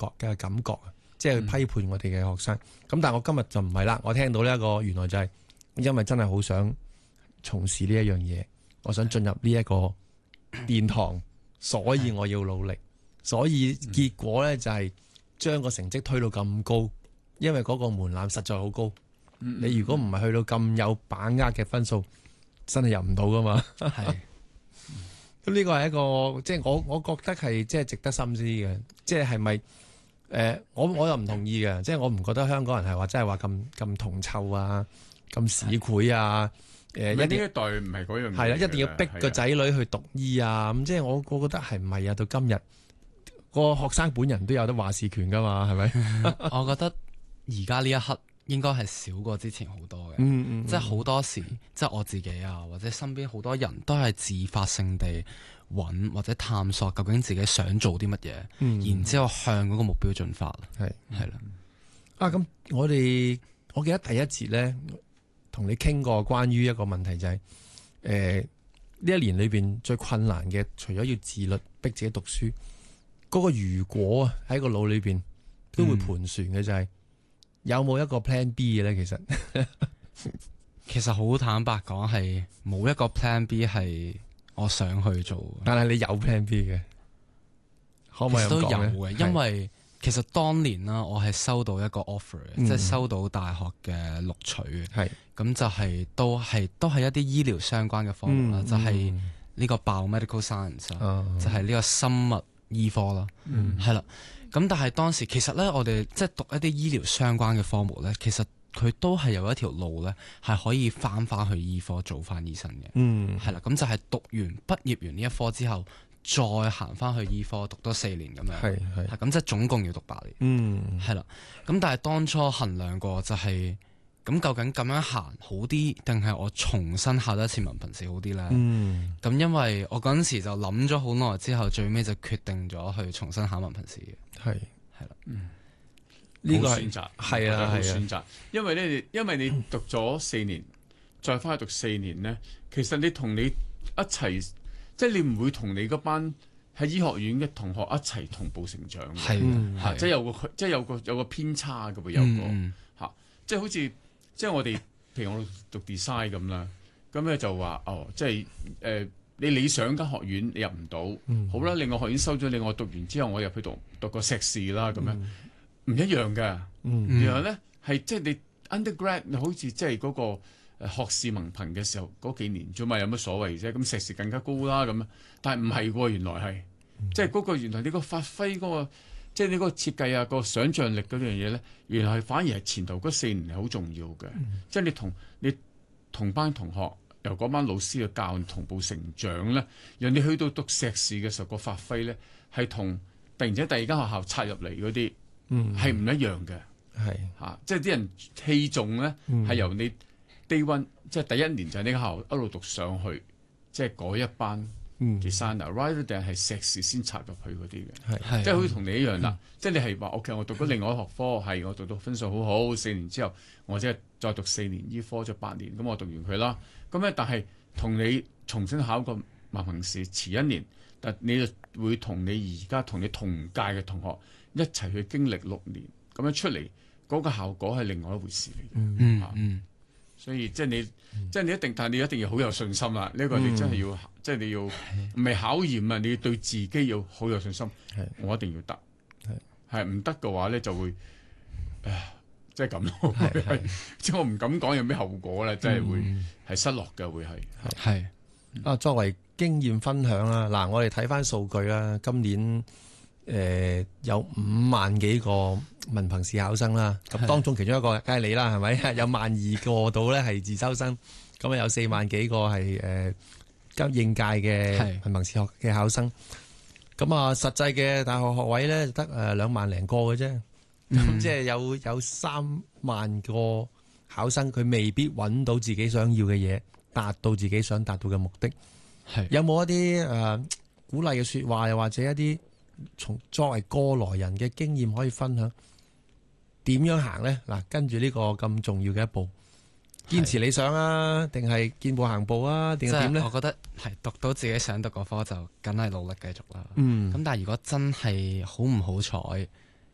嘅感覺，即係批判我哋嘅學生。咁但係我今日就唔係啦，我聽到呢一個原來就係因為真係好想從事呢一樣嘢，我想進入呢一個殿堂，所以我要努力。所以結果咧就係將個成績推到咁高，因為嗰個門檻實在好高。你如果唔係去到咁有把握嘅分數，真係入唔到噶嘛。 係。 咁呢個係一個即係我覺得係即係值得深思嘅，即係咪我又唔同意嘅，即係我唔覺得香港人係話真係話咁銅臭啊，咁市儈啊。 呢一代唔係嗰樣嘢。 係啦，一定要逼個仔女去讀醫啊。咁即係我覺得係唔係啊？到今日個學生本人都有得話事權噶嘛，係咪？ 我覺得而家呢一刻應該係少過之前好多嘅。即係好多時，即係我自己啊，或者身邊好多人都係自發性地揾或者探索究竟自己想做啲乜嘢，然之後向嗰個目標進發。係啦。 咁我記得第一節咧，同你傾過關於一個問題就係呢一年裏邊最困難嘅，除咗要自律逼自己讀書，嗰個如果啊喺個腦裏邊都會盤旋嘅就係有冇一個 plan B 嘅咧？ 其實好坦白講係冇一個 plan B 係我想去做， 但係你有 plan B 嘅，可唔可以咁講咧？ 都有嘅，因為其實當年啦，我係收到一個 offer 嘅，即係收到大學嘅錄取嘅，咁就係都係一啲醫療相關嘅科目啦，就係呢個 biomedical science，就係呢個生物醫科啦，係啦。咁但係當時其實咧，我哋即係讀一啲醫療相關嘅科目咧，其實佢都係有一條路咧，係可以翻去醫科做翻醫生嘅，係啦。咁就係讀完畢業完呢一科之後，再行翻去醫科讀多4年咁樣，係咁即係總共要讀8年，係啦。咁但係當初衡量過就係，咁究竟咁樣行好啲，定係我重新考一次文憑試好啲咧？咁因為我嗰陣時就諗咗好耐之後，最尾就決定咗去重新考文憑試嘅。係啦， 呢個選擇係啊， 好選擇。因為你讀咗4年，再翻去讀4年咧，其實你同你一齊，即係你唔會同你嗰班喺醫學院嘅同學一齊同步成長嘅，即係有個偏差嘅會有個嚇，即係好似。即係我哋，譬如我讀 design 咁啦，咁咧就話即係你理想間學院你入唔到，好啦，另外學院收咗你，我讀完之後我入去讀個碩士啦，咁樣唔一樣嘅。然後咧係即係你 undergrad 你好似即係嗰個學士文憑嘅時候嗰幾年啫嘛，有乜所謂啫？咁碩士更加高啦咁樣，但係唔係喎，原來係即係嗰個原來你個發揮嗰個。即係你嗰個設計啊，個想像力嗰樣嘢咧，原來係反而係前頭嗰4年係好重要嘅。即係你同班同學由嗰班老師嘅教同步成長咧，讓你去到讀碩士嘅時候個發揮咧，係同突然之間第二間學校插入嚟嗰啲係唔一樣嘅。即係啲人器重咧係由你 day one，即係第一年就係呢間學校一路讀上去，即係嗰一班。designer，rather than 係碩士先插入去嗰啲嘅，即係好似同你一樣啦。即係你係話 OK，我讀咗另外一學科，係我讀到分數好好，4年之後我即係再讀4年醫科，就8年，咁我讀完佢啦。咁咧，但係同你重新考個文憑試遲1年，但你就會同你而家同你同屆嘅同學一齊去經歷6年，咁樣出嚟嗰個效果係另外一回事嚟嘅。所以即係你一定，但係你一定要好有信心啦。呢個你真係要，即係你要唔係考驗啊，你要對自己要好有信心。我一定要得，係唔得嘅話咧就會，即係咁咯。即係我唔敢講有咩後果咧，真係會係失落嘅，會係。 作為經驗分享啦，嗱，我哋睇翻數據啦，今年有5萬幾個文憑試考生啦，咁當中其中一個梗係你啦，係咪？有12000個度咧係自修生，咁啊有4萬幾個係應屆嘅文憑試嘅考生，咁啊實際嘅大學學位咧得2萬零個嘅啫，咁即係有3萬個考生佢未必揾到自己想要嘅嘢，達到自己想達到嘅目的。有冇一啲鼓勵嘅說話，又或者一啲作為過來人嘅經驗可以分享？點樣行呢？嗱，跟住呢個咁重要嘅一步，堅持理想啊，定係見步行步啊，定係點呢？ 我覺得係讀到自己想讀嗰科就梗係努力繼續啦。咁但係如果真係好唔好彩，